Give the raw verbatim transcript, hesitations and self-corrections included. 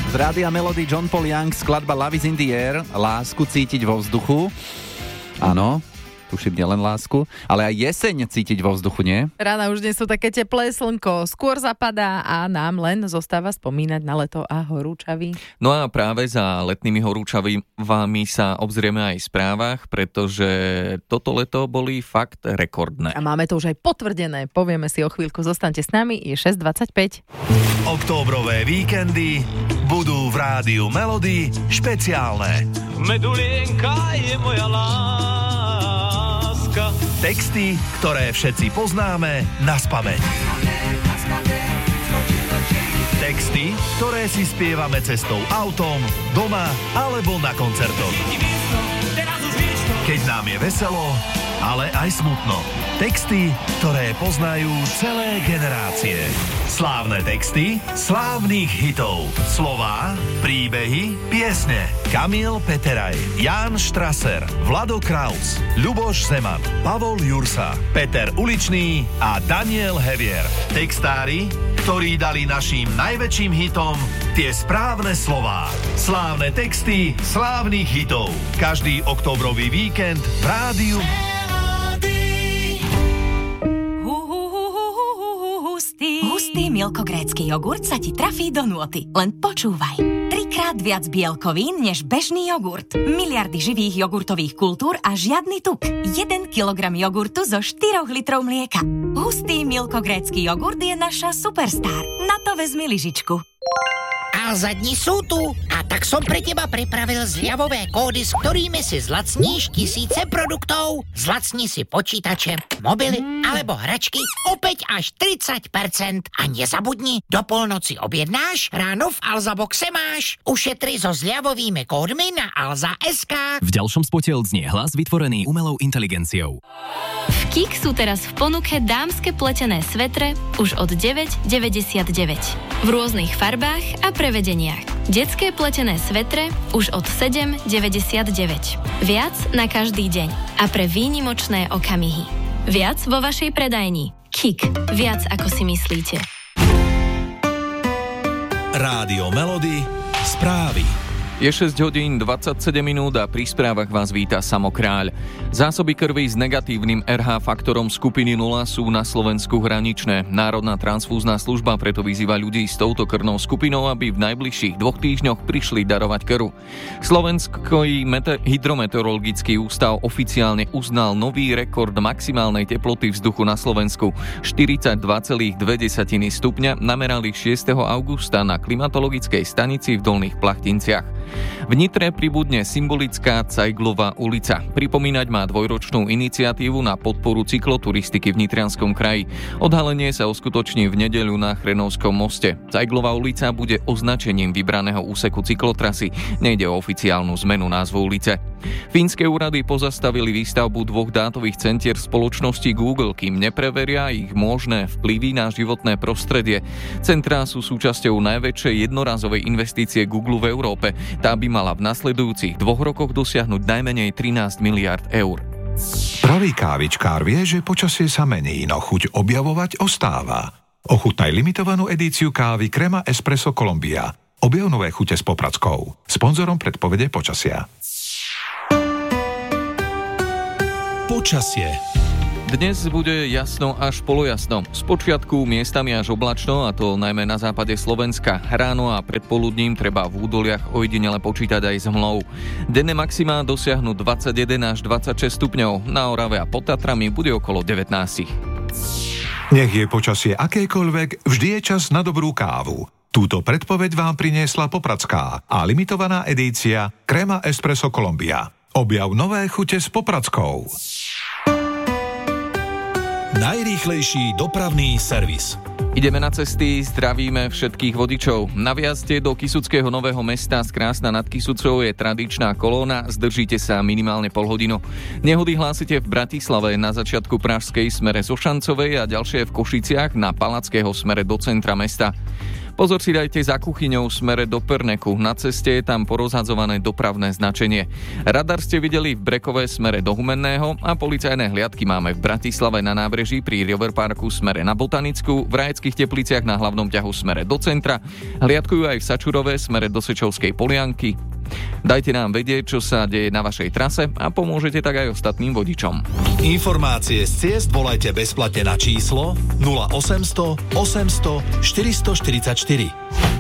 Z Rádia Melody John Paul Young, skladba Love is in the air, lásku cítiť vo vzduchu. Áno, tuším nielen lásku, ale aj jeseň cítiť vo vzduchu, nie? Rána už nie sú také teplé, slnko skôr zapadá a nám len zostáva spomínať na leto a horúčavy. No a práve za letnými horúčavami sa obzrieme aj v správach, pretože toto leto boli fakt rekordné. A máme to už aj potvrdené, povieme si o chvíľku, zostaňte s nami, je šesť dvadsaťpäť. Októbrové víkendy budú v Rádiu Melody špeciálne. Medulienka je moja láska. Texty, ktoré všetci poznáme naspamäť. Texty, ktoré si spievame cestou autom, doma alebo na koncertoch. Keď nám je veselo, ale aj smutno. Texty, ktoré poznajú celé generácie. Slávne texty slávnych hitov. Slová, príbehy, piesne. Kamil Peteraj, Ján Štraser, Vlado Kraus, Ľuboš Zeman, Pavol Jursa, Peter Uličný a Daniel Hevier. Textári, ktorí dali našim najväčším hitom tie správne slová. Slávne texty slávnych hitov. Každý októbrový víkend v rádiu Hustý milkogrécky jogurt sa ti trafí do nôty. Len počúvaj. Trikrát viac bielkovín než bežný jogurt. Miliardy živých jogurtových kultúr a žiadny tuk. jeden kilogram jogurtu zo štyroch litrov mlieka. Hustý milkogrécky jogurt je naša superstar. Na to vezmi lyžičku. Alza dni sú tu a tak som pre teba pripravil zľavové kódy, s ktorými si zlacníš tisíce produktov. Zlacni si počítače, mobily alebo hračky opäť až tridsať percent. A nezabudni, do polnoci objednáš, ráno v Alza boxe máš. Ušetri so zľavovými kódmi na alza bodka es ká. V ďalšom spote odznie hlas vytvorený umelou inteligenciou. V Kik sú teraz v ponuke dámske pletené svetre už od deväť deväťdesiatdeväť. V rôznych farbách a prevedeniach. Detské pletené svetre už od sedem deväťdesiatdeväť. Viac na každý deň a pre výnimočné okamihy. Viac vo vašej predajni. Kik. Viac ako si myslíte. Rádio Melody správy. Je šesť hodín dvadsaťsedem minút a pri správach vás víta Samo Kráľ. Zásoby krvi s negatívnym er há faktorom skupiny nula sú na Slovensku hraničné. Národná transfúzna služba preto vyzýva ľudí s touto krvnou skupinou, aby v najbližších dvoch týždňoch prišli darovať krv. Slovenský meter- hydrometeorologický ústav oficiálne uznal nový rekord maximálnej teploty vzduchu na Slovensku. štyridsaťdva celá dve stupňa namerali šiesteho augusta na klimatologickej stanici v Dolných Plachtinciach. V Nitre pribudne symbolická Cajglová ulica. Pripomínať má dvojročnú iniciatívu na podporu cykloturistiky v Nitrianskom kraji. Odhalenie sa uskutoční v nedeľu na Chrenovskom moste. Cajglová ulica bude označením vybraného úseku cyklotrasy. Nejde o oficiálnu zmenu názvu ulice. Fínske úrady pozastavili výstavbu dvoch dátových centier spoločnosti Google, kým nepreveria ich možné vplyvy na životné prostredie. Centrá sú súčasťou najväčšej jednorazovej investície Google v Európe. Tá by mala v nasledujúcich dvoch rokoch dosiahnuť najmenej trinásť miliárd eur. Pravý kávičkár vie, že počasie sa mení, no chuť objavovať ostáva. Ochutnaj limitovanú edíciu kávy Crema Espresso Colombia. Objav nové chute s Popradskou. Sponzorom predpovede počasia. Počasie. Dnes bude jasno až polojasno. Spočiatku miestami až oblačno, a to najmä na západe Slovenska. Ráno a predpoludním treba v údoliach ojedinele počítať aj s hmlou. Denné maximá dosiahnu dvadsaťjeden až dvadsaťšesť stupňov. Na Orave a pod Tatrami bude okolo devätnásť. Nech je počasie akékoľvek, vždy je čas na dobrú kávu. Túto predpoveď vám priniesla Popradská a limitovaná edícia Crema Espresso Colombia. Objav nové chute s Popradskou. Najrýchlejší dopravný servis. Ideme na cesty, zdravíme všetkých vodičov. Na vjazde do Kysuckého Nového Mesta z Krásna nad Kysucou je tradičná kolóna, zdržíte sa minimálne pol hodinu. Nehody hlásite v Bratislave na začiatku Pražskej smere zo Šancovej a ďalšie v Košiciach na Palackého smere do centra mesta. Pozor si dajte za kuchyňou v smere do Perneku. Na ceste je tam porozhadzované dopravné značenie. Radar ste videli v Brekové smere do Humenného a policajné hliadky máme v Bratislave na nábreží pri River Parku smere na Botanickú, v Rajeckých Tepliciach na hlavnom ťahu smere do centra, hliadkujú aj v Sačurove smere do Sečovskej Polianky. Dajte nám vedieť, čo sa deje na vašej trase a pomôžete tak aj ostatným vodičom. Informácie z ciest volajte bezplatne na číslo nula osemsto osemsto štyristoštyridsaťštyri.